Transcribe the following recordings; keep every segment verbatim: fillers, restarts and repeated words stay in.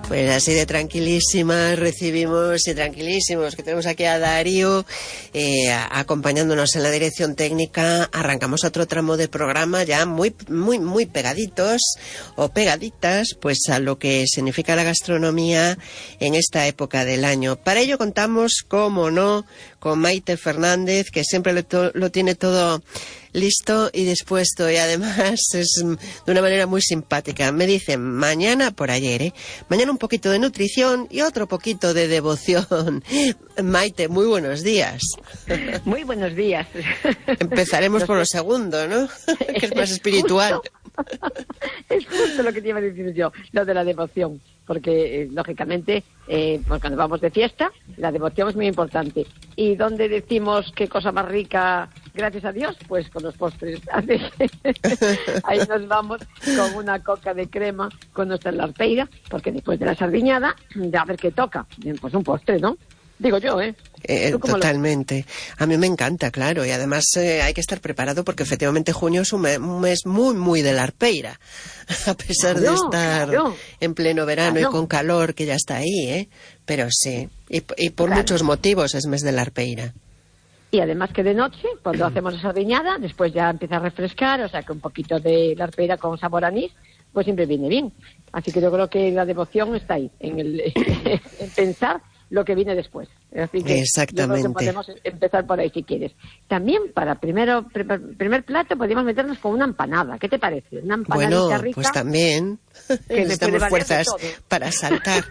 Pues así de tranquilísimas recibimos y tranquilísimos que tenemos aquí a Darío eh, acompañándonos en la dirección técnica. Arrancamos otro tramo de programa ya muy muy muy pegaditos o pegaditas pues a lo que significa la gastronomía en esta época del año. Para ello contamos, como no, con Maite Fernández, que siempre lo, to- lo tiene todo listo y dispuesto, y además es de una manera muy simpática. Me dicen, mañana por ayer, ¿eh? Mañana un poquito de nutrición y otro poquito de devoción. Maite, muy buenos días. Muy buenos días. Empezaremos por lo segundo, ¿no? Que es más espiritual. Justo, es justo lo que te iba a decir yo, lo de la devoción. Porque, eh, lógicamente, eh, pues cuando vamos de fiesta, la devoción es muy importante. ¿Y dónde decimos qué cosa más rica, gracias a Dios? Pues con los postres. Así que ahí nos vamos con una coca de crema, con nuestra larpeira, porque después de la sardiñada, a ver qué toca. Pues un postre, ¿no? Digo yo, ¿eh? Eh, totalmente. Lo... A mí me encanta, claro, y además eh, hay que estar preparado porque efectivamente junio es un mes, un mes muy, muy de la arpeira, a pesar claro, de estar claro. en pleno verano claro. y con calor que ya está ahí, ¿eh? Pero sí, y, y por claro. muchos motivos es mes de la arpeira. Y además que de noche, cuando hacemos la sardiñada, después ya empieza a refrescar, o sea que un poquito de la arpeira con sabor anís, pues siempre viene bien. Así que yo creo que la devoción está ahí, en, el, en pensar lo que viene después. Así que exactamente. Yo creo que podemos empezar por ahí si quieres. También para primero primer, primer plato podríamos meternos con una empanada. ¿Qué te parece? Una empanadita bueno, rica. Pues también que necesitamos fuerzas para saltar.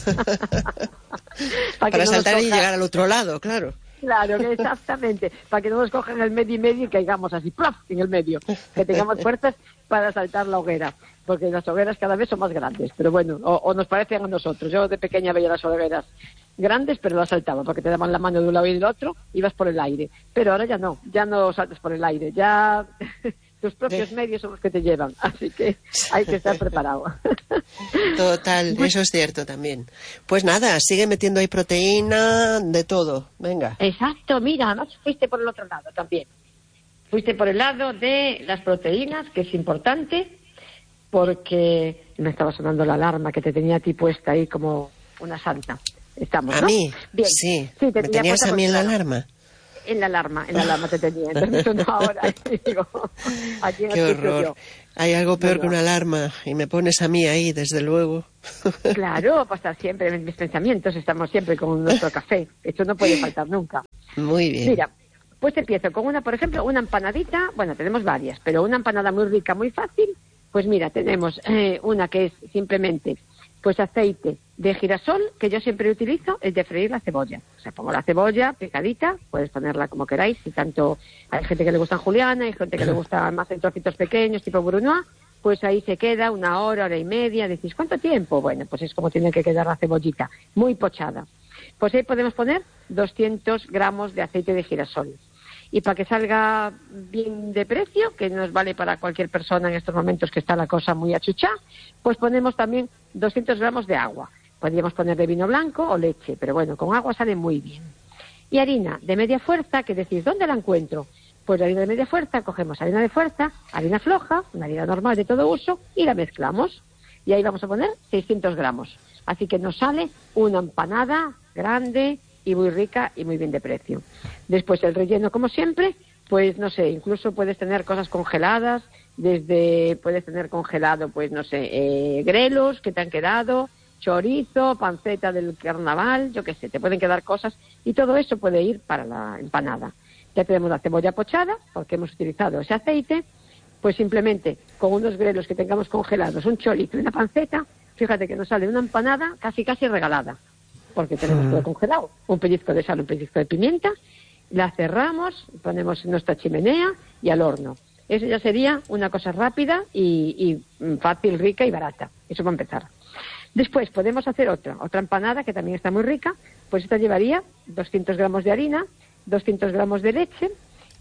para para no saltar y llegar al otro lado, claro. Claro, exactamente. Para que no nos cojan el medio y medio y caigamos así, ¡plaf!, en el medio. Que tengamos fuerzas para saltar la hoguera. Porque las hogueras cada vez son más grandes. Pero bueno, o, o nos parecen a nosotros. Yo de pequeña veía las hogueras grandes, pero las saltaba, porque te daban la mano de un lado y del otro, ibas por el aire. Pero ahora ya no, ya no saltas por el aire. Ya tus propios medios son los que te llevan. Así que hay que estar preparado. Total, eso es cierto también. Pues nada, sigue metiendo ahí proteína, de todo. Venga. Exacto, mira, además fuiste por el otro lado también. Fuiste por el lado de las proteínas, que es importante, porque me estaba sonando la alarma que te tenía a ti puesta ahí como una santa. Estamos, ¿A ¿no? mí? Bien. Sí. sí te ¿Me tenías a mí en la alarma? En la alarma, en la alarma te tenía. Entonces sonó ahora. Digo, aquí en Qué horror. Yo. Hay algo peor no, no. que una alarma y me pones a mí ahí, desde luego. Claro, para estar siempre en mis pensamientos, estamos siempre con nuestro café. Eso no puede faltar nunca. Muy bien. Mira, pues empiezo con una, por ejemplo, una empanadita. Bueno, tenemos varias, pero una empanada muy rica, muy fácil. Pues mira, tenemos eh, una que es simplemente pues aceite de girasol, que yo siempre utilizo, es de freír la cebolla. O sea, pongo la cebolla picadita, puedes ponerla como queráis, si tanto hay gente que le gusta en juliana, hay gente que le gusta más en trocitos pequeños, tipo brunoise, pues ahí se queda una hora, hora y media. Decís, ¿cuánto tiempo? Bueno, pues es como tiene que quedar la cebollita, muy pochada. Pues ahí podemos poner doscientos gramos de aceite de girasol. Y para que salga bien de precio, que nos vale para cualquier persona en estos momentos que está la cosa muy achuchá, pues ponemos también doscientos gramos de agua. Podríamos poner de vino blanco o leche, pero bueno, con agua sale muy bien. Y harina de media fuerza, que decís, ¿dónde la encuentro? Pues la harina de media fuerza, cogemos harina de fuerza, harina floja, una harina normal de todo uso, y la mezclamos. Y ahí vamos a poner seiscientos gramos. Así que nos sale una empanada grande y muy rica y muy bien de precio. Después el relleno, como siempre, pues no sé, incluso puedes tener cosas congeladas, desde puedes tener congelado, pues no sé, eh, grelos que te han quedado, chorizo, panceta del carnaval, yo qué sé, te pueden quedar cosas y todo eso puede ir para la empanada. Ya tenemos la cebolla pochada, porque hemos utilizado ese aceite, pues simplemente con unos grelos que tengamos congelados, un chorizo y una panceta, fíjate que nos sale una empanada casi casi regalada. Porque tenemos todo congelado, un pellizco de sal, un pellizco de pimienta, la cerramos, ponemos en nuestra chimenea y al horno. Eso ya sería una cosa rápida y, y fácil, rica y barata. Eso va a empezar. Después podemos hacer otra, otra empanada que también está muy rica, pues esta llevaría doscientos gramos de harina, doscientos gramos de leche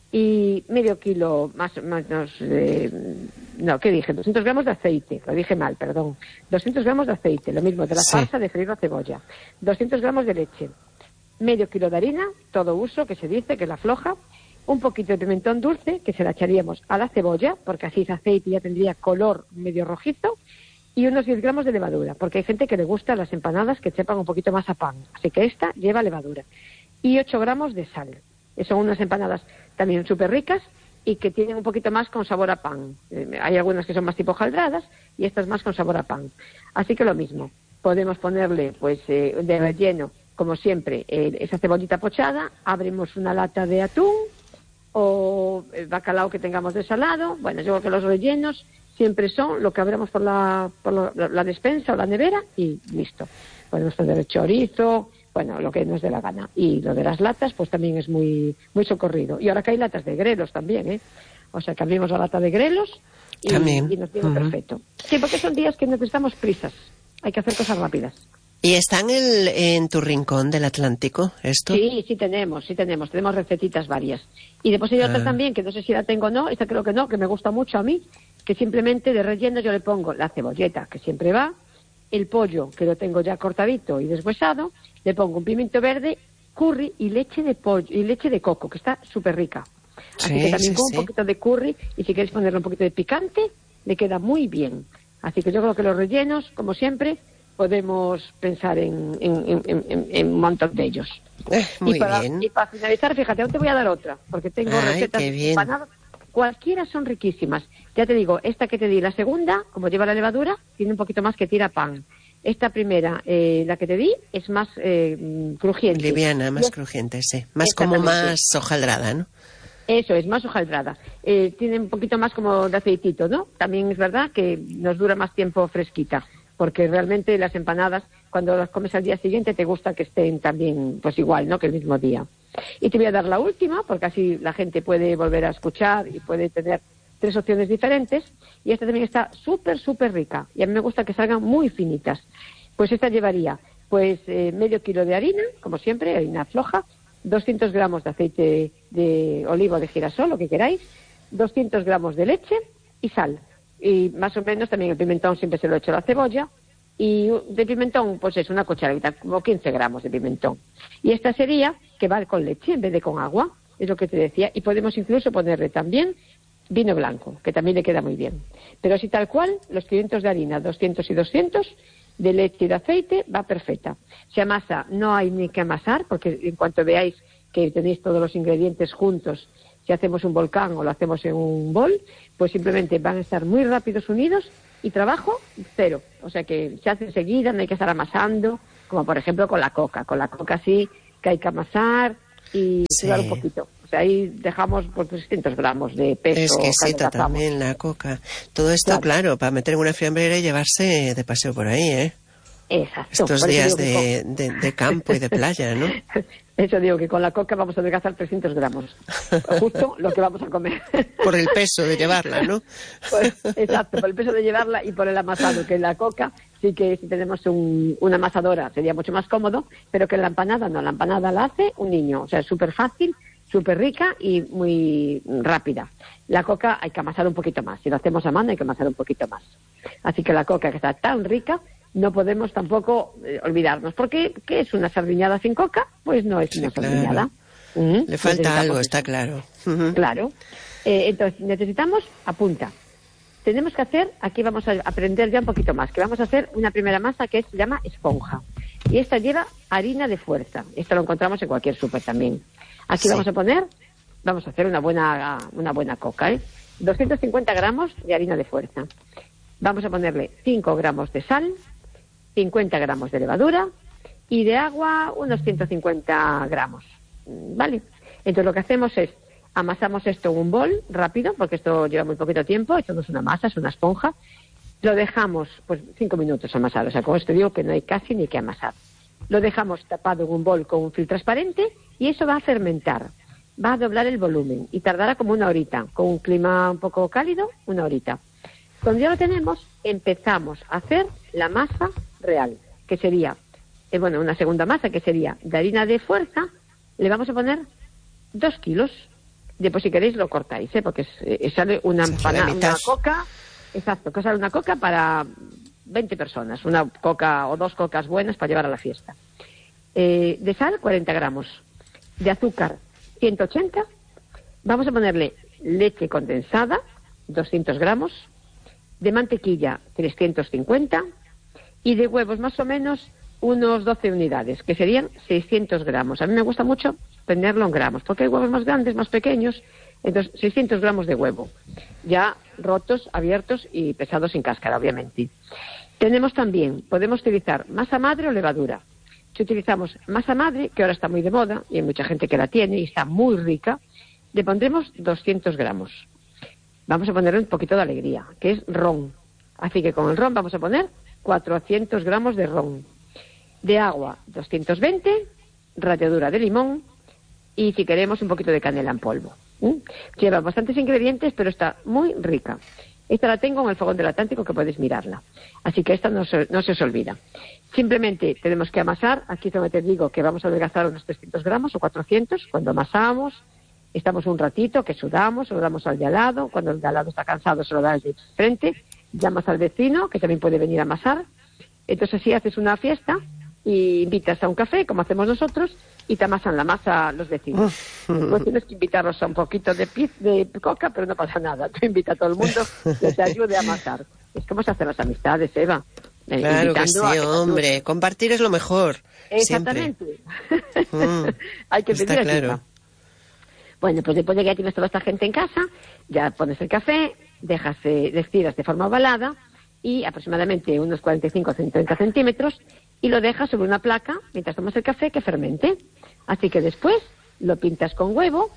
y medio kilo más o menos, eh, no, ¿qué dije? doscientos gramos de aceite, lo dije mal, perdón. doscientos gramos de aceite, lo mismo, de la salsa sí. de freír la cebolla. doscientos gramos de leche, medio kilo de harina, todo uso, que se dice, que es la floja, un poquito de pimentón dulce, que se la echaríamos a la cebolla, porque así ese aceite ya tendría color medio rojizo, y unos diez gramos de levadura, porque hay gente que le gusta las empanadas que sepan un poquito más a pan, así que esta lleva levadura. Y ocho gramos de sal. Son unas empanadas también súper ricas y que tienen un poquito más con sabor a pan. Eh, hay algunas que son más tipo hojaldradas y estas más con sabor a pan. Así que lo mismo, podemos ponerle pues eh, de relleno, como siempre, eh, esa cebollita pochada, abrimos una lata de atún o el bacalao que tengamos de salado. Bueno, yo creo que los rellenos siempre son lo que abramos por la, por la, la despensa o la nevera y listo. Podemos poner chorizo, bueno, lo que nos dé la gana. Y lo de las latas, pues también es muy muy socorrido. Y ahora que hay latas de grelos también, ¿eh? O sea, que abrimos la lata de grelos y, y nos viene uh-huh. perfecto. Sí, porque son días que necesitamos prisas. Hay que hacer cosas rápidas. ¿Y está en, el, en tu rincón del Atlántico esto? Sí, sí tenemos, sí tenemos. Tenemos recetitas varias. Y después hay otra ah. también, que no sé si la tengo o no, esta creo que no, que me gusta mucho a mí, que simplemente de relleno yo le pongo la cebolleta, que siempre va, el pollo, que lo tengo ya cortadito y deshuesado, le pongo un pimiento verde, curry y leche de pollo y leche de coco, que está súper rica. Así sí, que también sí, con sí. un poquito de curry, y si queréis ponerle un poquito de picante, le queda muy bien. Así que yo creo que los rellenos, como siempre, podemos pensar en, en, en, en, en un montón de ellos. Eh, muy y, para, bien. y para finalizar, fíjate, aún te voy a dar otra, porque tengo Ay, recetas empanadas. Cualquiera son riquísimas. Ya te digo, esta que te di, la segunda, como lleva la levadura, tiene un poquito más que tira pan. Esta primera, eh, la que te di, es más eh, crujiente. Liviana, más es, crujiente, sí. Más como más hojaldrada, ¿no? Eso, es más hojaldrada. Eh, tiene un poquito más como de aceitito, ¿no? También es verdad que nos dura más tiempo fresquita, porque realmente las empanadas, cuando las comes al día siguiente, te gusta que estén también, pues igual, ¿no?, que el mismo día. Y te voy a dar la última, porque así la gente puede volver a escuchar y puede tener tres opciones diferentes. Y esta también está súper, súper rica. Y a mí me gusta que salgan muy finitas. Pues esta llevaría, pues, eh, medio kilo de harina, como siempre, harina floja, doscientos gramos de aceite de oliva o de girasol, lo que queráis, doscientos gramos de leche y sal. Y más o menos también el pimentón siempre se lo echo a la cebolla. Y de pimentón, pues es una cucharadita, como quince gramos de pimentón. Y esta sería que va con leche en vez de con agua, es lo que te decía. Y podemos incluso ponerle también vino blanco, que también le queda muy bien. Pero así tal cual, los quinientos de harina, doscientos y doscientos, de leche y de aceite, va perfecta. Se amasa, no hay ni que amasar, porque en cuanto veáis que tenéis todos los ingredientes juntos, si hacemos un volcán o lo hacemos en un bol, pues simplemente van a estar muy rápidos unidos y trabajo cero. O sea que se hace enseguida, no hay que estar amasando, como por ejemplo con la coca. Con la coca sí que hay que amasar y sudar sí. un poquito. O sea, ahí dejamos por trescientos gramos de peso. Es que sí, también la coca. Todo esto, claro. claro, para meter en una fiambrera y llevarse de paseo por ahí, ¿eh? Exacto. Estos días de, de, de campo y de playa, ¿no? Eso digo, que con la coca vamos a adelgazar trescientos gramos. Justo lo que vamos a comer. Por el peso de llevarla, ¿no? Pues, exacto, por el peso de llevarla y por el amasado, que en la coca sí que si tenemos un, una amasadora sería mucho más cómodo, pero que en la empanada no, la empanada la hace un niño. O sea, es súper fácil, súper rica y muy rápida. La coca hay que amasar un poquito más. Si lo hacemos a mano hay que amasar un poquito más. Así que la coca, que está tan rica, no podemos tampoco eh, olvidarnos. Porque, ¿qué es una sardiñada sin coca? Pues no es sí, una claro. sardiñada. Uh-huh. Le falta algo, está claro. Uh-huh. Claro. Eh, entonces, necesitamos, apunta. Tenemos que hacer, aquí vamos a aprender ya un poquito más, que vamos a hacer una primera masa que es, se llama esponja. Y esta lleva harina de fuerza. Esto lo encontramos en cualquier súper también. Aquí sí. vamos a poner, vamos a hacer una buena, una buena coca, ¿eh? doscientos cincuenta gramos de harina de fuerza. Vamos a ponerle cinco gramos de sal, cincuenta gramos de levadura y de agua unos ciento cincuenta gramos. ¿Vale? Entonces lo que hacemos es amasamos esto en un bol rápido, porque esto lleva muy poquito tiempo, esto no es una masa, es una esponja. Lo dejamos pues cinco minutos amasado, o sea, con esto digo que no hay casi ni que amasar. Lo dejamos tapado en un bol con un film transparente y eso va a fermentar, va a doblar el volumen y tardará como una horita, con un clima un poco cálido, una horita. Cuando ya lo tenemos, empezamos a hacer la masa real, que sería, eh, bueno, una segunda masa que sería de harina de fuerza, le vamos a poner dos kilos. Después, si queréis, lo cortáis, ¿eh? Porque eh, sale una empanada, una coca, exacto, que sale una coca para veinte personas, una coca o dos cocas buenas para llevar a la fiesta. Eh, de sal, cuarenta gramos. De azúcar, ciento ochenta. Vamos a ponerle leche condensada, doscientos gramos. de mantequilla trescientos cincuenta y de huevos más o menos unos doce unidades, que serían seiscientos gramos. A mí me gusta mucho tenerlo en gramos, porque hay huevos más grandes, más pequeños, entonces seiscientos gramos de huevo, ya rotos, abiertos y pesados sin cáscara, obviamente. Tenemos también, podemos utilizar masa madre o levadura. Si utilizamos masa madre, que ahora está muy de moda, y hay mucha gente que la tiene y está muy rica, le pondremos doscientos gramos. Vamos a ponerle un poquito de alegría, que es ron. Así que con el ron vamos a poner cuatrocientos gramos de ron. De agua, doscientos veinte, ralladura de limón y, si queremos, un poquito de canela en polvo. ¿Mm? Lleva bastantes ingredientes, pero está muy rica. Esta la tengo en el fogón del Atlántico, que podéis mirarla. Así que esta no se, no se os olvida. Simplemente tenemos que amasar. Aquí es donde te digo que vamos a adelgazar unos trescientos gramos o cuatrocientos. Cuando amasamos, estamos un ratito, que sudamos, se lo damos al de al lado. Cuando el de al lado está cansado, se lo da al de frente. Llamas al vecino, que también puede venir a amasar. Entonces así haces una fiesta y invitas a un café, como hacemos nosotros, y te amasan la masa los vecinos. Después tienes que invitarlos a un poquito de piz, de coca, pero no pasa nada. Tú invita a todo el mundo que te ayude a amasar. Es como se hacen las amistades, Eva. Claro que sí, hombre. Compartir es lo mejor. Exactamente. Mm, hay que pedir ayuda. Bueno, pues después de que ya tienes toda esta gente en casa, ya pones el café, dejas, eh, estiras de forma ovalada y aproximadamente unos cuarenta y cinco a treinta centímetros, y lo dejas sobre una placa mientras tomas el café que fermente. Así que después lo pintas con huevo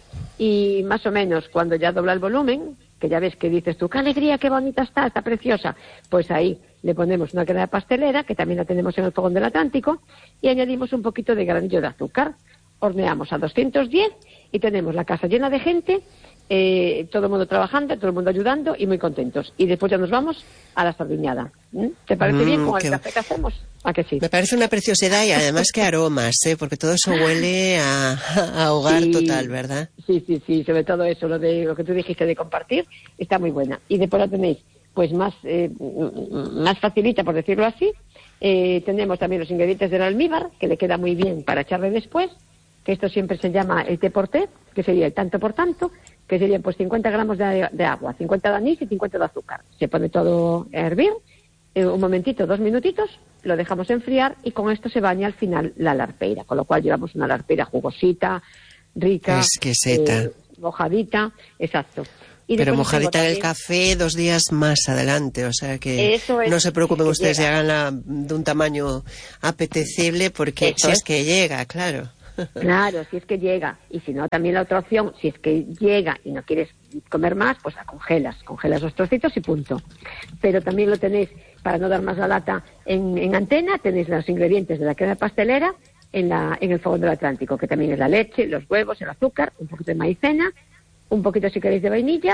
y más o menos cuando ya dobla el volumen, que ya ves que dices tú, qué alegría, qué bonita está, está preciosa, pues ahí le ponemos una crema pastelera, que también la tenemos en el fogón del Atlántico, y añadimos un poquito de granillo de azúcar. Horneamos a doscientos diez y tenemos la casa llena de gente, eh, todo el mundo trabajando, todo el mundo ayudando y muy contentos. Y después ya nos vamos a la sardiñada. ¿Mm? ¿Te parece mm, bien con el que... café que hacemos? ¿A que sí? Me parece una preciosidad y además que aromas, ¿eh? Porque todo eso huele a, a hogar sí, total, ¿verdad? Sí, sí, sí, sobre todo eso, lo de lo que tú dijiste de compartir, está muy buena. Y después la tenéis pues más, eh, más facilita, por decirlo así. Eh, tenemos también los ingredientes del almíbar, que le queda muy bien para echarle después, que esto siempre se llama el té por té, que sería el tanto por tanto, que serían pues cincuenta gramos de, de agua, cincuenta de anís y cincuenta de azúcar. Se pone todo a hervir, eh, un momentito, dos minutitos, lo dejamos enfriar y con esto se baña al final la larpeira, con lo cual llevamos una larpeira jugosita, rica, exquisita, eh, mojadita, exacto. Y pero mojadita en el café dos días más adelante, o sea que es, no se preocupen que ustedes y haganla de un tamaño apetecible, porque eso si es. es que llega, claro. Claro, si es que llega. Y si no, también la otra opción, si es que llega y no quieres comer más, pues la congelas. Congelas los trocitos y punto. Pero también lo tenéis, para no dar más la lata, en, en antena, tenéis los ingredientes de la crema pastelera en, la, en el fogón del Atlántico, que también es la leche, los huevos, el azúcar, un poquito de maicena, un poquito, si queréis, de vainilla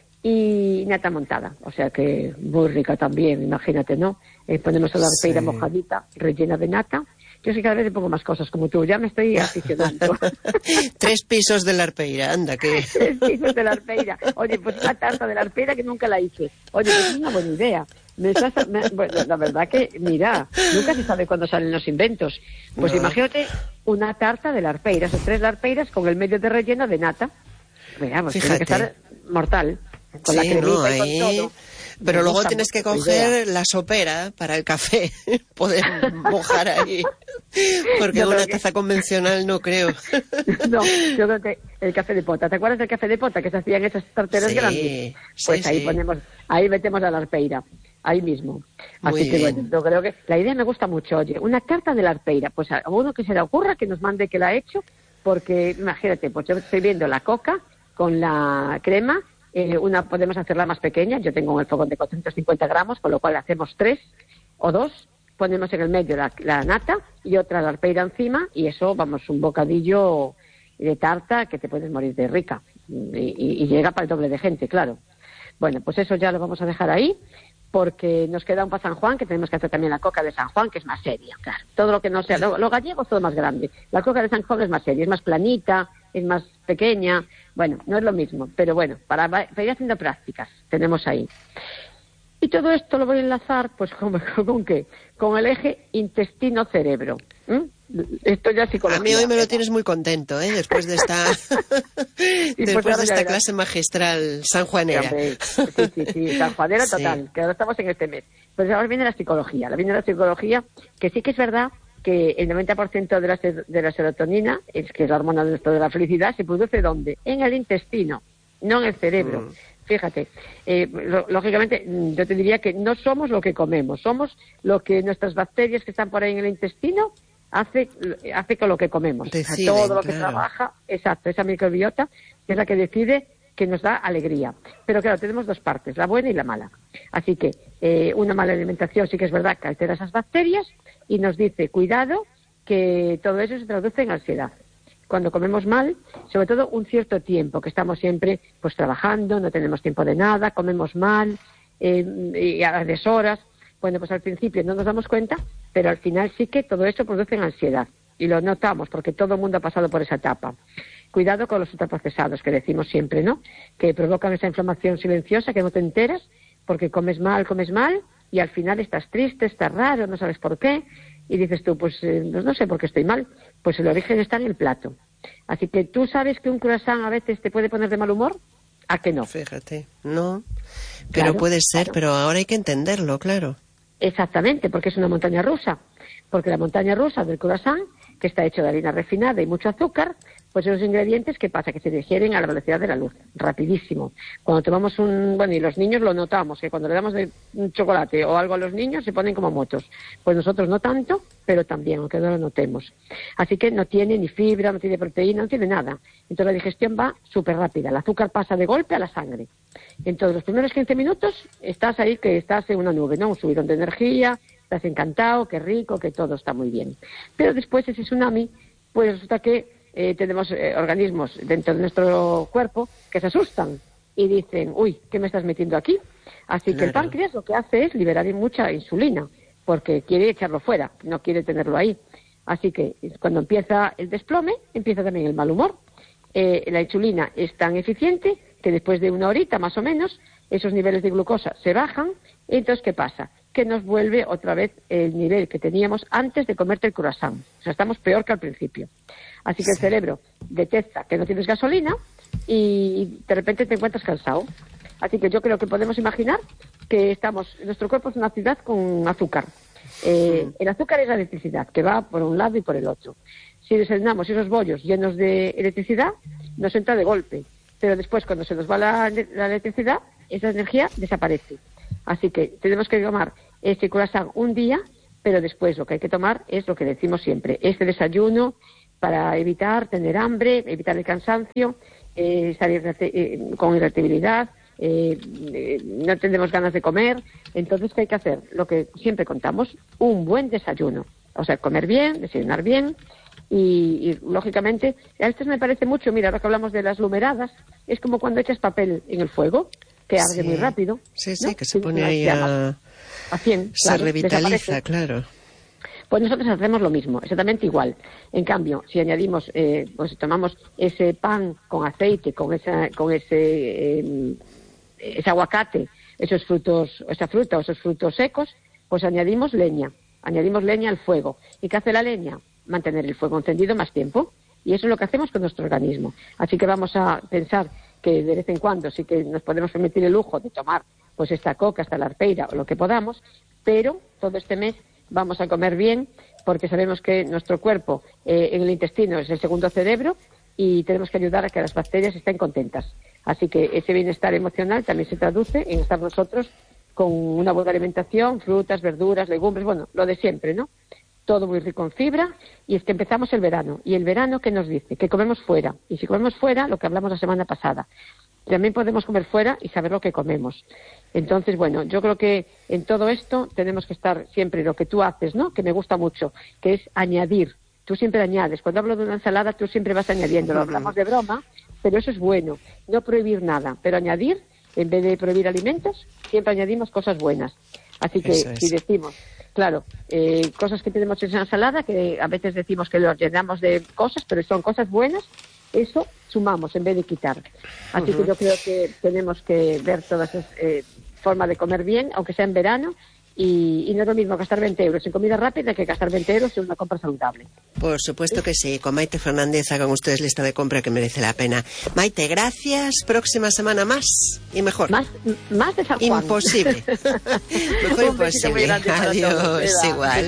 y nata montada. O sea que muy rica también, imagínate, ¿no? Eh, ponemos la arpeira sí. mojadita, rellena de nata. Yo sí cada vez le pongo más cosas como tú, ya me estoy aficionando. Tres pisos de la arpeira, anda, que... Tres pisos de la arpeira. Oye, pues una tarta de la arpeira que nunca la hice. Oye, pues es una buena idea. Me estás, me, bueno, la verdad que, mira, nunca se sabe cuándo salen los inventos. Pues no. Imagínate una tarta de la arpeira, esos tres larpeiras con el medio de relleno de nata. Mira, pues tiene que estar mortal. Con sí, la cremita no, y con ahí... todo. Pero me luego tienes que coger la sopera para el café, poder mojar ahí, porque yo una taza que... convencional no creo. No, yo creo que el café de pota, ¿te acuerdas del café de pota que se hacían esas tarteras sí, grandes? Pues sí, ahí sí. ponemos, ahí metemos a la arpeira, ahí mismo. Así Muy que bien. Bueno, yo creo que la idea me gusta mucho. Oye, una tarta de la arpeira, pues a uno que se le ocurra que nos mande que la ha hecho, porque imagínate, pues yo estoy viendo la coca con la crema. Eh, una podemos hacerla más pequeña, yo tengo en el fogón de cuatrocientos cincuenta gramos, con lo cual hacemos tres o dos, ponemos en el medio la, la nata y otra la arpeira encima y eso, vamos, un bocadillo de tarta que te puedes morir de rica y, y, y llega para el doble de gente, claro. Bueno, pues eso ya lo vamos a dejar ahí porque nos queda un para San Juan, que tenemos que hacer también la coca de San Juan, que es más seria, claro. Todo lo que no sea, lo, lo gallego es todo más grande. La coca de San Juan es más seria, es más planita, es más pequeña. Bueno, no es lo mismo, pero bueno, para, para ir haciendo prácticas, tenemos ahí. Y todo esto lo voy a enlazar, pues, ¿con, con qué? Con el eje intestino-cerebro. ¿Mm? Esto ya es psicología. A mí hoy me lo tienes muy contento, ¿eh? Después de esta, después pues de esta clase magistral sanjuanera. Sí, sí, sí, sanjuanera Sí. total, que ahora estamos en este mes. Pues ahora viene la psicología, la viene la psicología, que sí que es verdad que el noventa por ciento de la, de la serotonina, es que es la hormona de la felicidad, se produce ¿dónde? En el intestino, no en el cerebro. Mm. Fíjate, eh, lo, lógicamente yo te diría que no somos lo que comemos, somos lo que nuestras bacterias que están por ahí en el intestino hace, hace con lo que comemos. Deciden, todo lo que claro. trabaja, exacto, esa microbiota es la que decide, que nos da alegría. Pero claro, tenemos dos partes, la buena y la mala. Así que eh, una mala alimentación sí que es verdad que altera esas bacterias y nos dice, cuidado, que todo eso se traduce en ansiedad. Cuando comemos mal, sobre todo un cierto tiempo, que estamos siempre pues trabajando, no tenemos tiempo de nada, comemos mal, eh, y a las deshoras. Bueno, pues al principio no nos damos cuenta, pero al final sí que todo eso produce ansiedad. Y lo notamos, porque todo el mundo ha pasado por esa etapa. Cuidado con los ultraprocesados, que decimos siempre, ¿no? Que provocan esa inflamación silenciosa que no te enteras, porque comes mal, comes mal, y al final estás triste, estás raro, no sabes por qué, y dices tú, pues, eh, pues no sé por qué estoy mal. Pues el origen está en el plato. Así que tú sabes que un croissant a veces te puede poner de mal humor, ¿a que no? Fíjate, no, pero Claro, puede ser, claro. pero ahora hay que entenderlo, claro. Exactamente, porque es una montaña rusa. Porque la montaña rusa del croissant, que está hecho de harina refinada y mucho azúcar, pues esos ingredientes, ¿qué pasa? Que se digieren a la velocidad de la luz, rapidísimo. Cuando tomamos un... Bueno, y los niños lo notamos, que cuando le damos de un chocolate o algo a los niños se ponen como motos. Pues nosotros no tanto, pero también, aunque no lo notemos. Así que no tiene ni fibra, no tiene proteína, no tiene nada. Entonces la digestión va súper rápida. El azúcar pasa de golpe a la sangre. Entonces los primeros quince minutos estás ahí, que estás en una nube, ¿no? Un subidón de energía, estás encantado, qué rico, que todo está muy bien. Pero después ese tsunami, pues resulta que eh, tenemos eh, organismos dentro de nuestro cuerpo que se asustan y dicen, uy, ¿qué me estás metiendo aquí? Así claro. que el páncreas lo que hace es liberar mucha insulina, porque quiere echarlo fuera, no quiere tenerlo ahí. Así que cuando empieza el desplome, empieza también el mal humor. Eh, la insulina es tan eficiente que después de una horita más o menos, esos niveles de glucosa se bajan. Y entonces, ¿qué pasa? Que nos vuelve otra vez el nivel que teníamos antes de comerte el croissant. O sea, estamos peor que al principio. Así que sí. El cerebro detecta que no tienes gasolina y de repente te encuentras cansado. Así que yo creo que podemos imaginar que estamos, nuestro cuerpo es una ciudad con azúcar. Eh, el azúcar es la electricidad, que va por un lado y por el otro. Si desayunamos esos bollos llenos de electricidad, nos entra de golpe. Pero después, cuando se nos va la, la electricidad, esa energía desaparece. Así que tenemos que tomar ese croissant un día, pero después lo que hay que tomar es lo que decimos siempre, este desayuno para evitar tener hambre, evitar el cansancio, eh, salir eh, con irritabilidad, eh, eh, no tendremos ganas de comer. Entonces, ¿qué hay que hacer? Lo que siempre contamos, un buen desayuno. O sea, comer bien, desayunar bien. Y, y lógicamente, a veces me parece mucho, mira, ahora que hablamos de las lumeradas, es como cuando echas papel en el fuego, que arde sí. muy rápido. Sí, sí, ¿no? que se pone ahí a... a cien, se claro, revitaliza, desaparece. Claro. Pues nosotros hacemos lo mismo, exactamente igual. En cambio, si añadimos, eh, pues tomamos ese pan con aceite, con esa, con ese, eh, ese aguacate, esos frutos, esa fruta o esos frutos secos, pues añadimos leña, añadimos leña al fuego. ¿Y qué hace la leña? Mantener el fuego encendido más tiempo. Y eso es lo que hacemos con nuestro organismo. Así que vamos a pensar que de vez en cuando sí que nos podemos permitir el lujo de tomar pues esta coca, esta larpeira o lo que podamos, pero todo este mes vamos a comer bien porque sabemos que nuestro cuerpo eh, en el intestino es el segundo cerebro y tenemos que ayudar a que las bacterias estén contentas. Así que ese bienestar emocional también se traduce en estar nosotros con una buena alimentación, frutas, verduras, legumbres, bueno, lo de siempre, ¿no? Todo muy rico en fibra, y es que empezamos el verano. ¿Y el verano qué nos dice? Que comemos fuera. Y si comemos fuera, lo que hablamos la semana pasada, también podemos comer fuera y saber lo que comemos. Entonces, bueno, yo creo que en todo esto tenemos que estar siempre lo que tú haces, ¿no? Que me gusta mucho, que es añadir. Tú siempre añades. Cuando hablo de una ensalada, tú siempre vas añadiendo. Lo hablamos de broma, pero eso es bueno. No prohibir nada, pero añadir, en vez de prohibir alimentos, siempre añadimos cosas buenas. Así que es. Si decimos... Claro, eh, cosas que tenemos en esa ensalada, que a veces decimos que lo llenamos de cosas, pero son cosas buenas, eso sumamos en vez de quitar. Así uh-huh. que yo creo que tenemos que ver todas esas eh, formas de comer bien, aunque sea en verano, Y, y no es lo mismo gastar veinte euros en comida rápida que gastar veinte euros en una compra saludable. Por supuesto que sí. Con Maite Fernández hagan ustedes lista de compra que merece la pena. Maite, gracias. Próxima semana más y mejor. Más, más de San Juan. Imposible. Mejor imposible. Adiós, igual.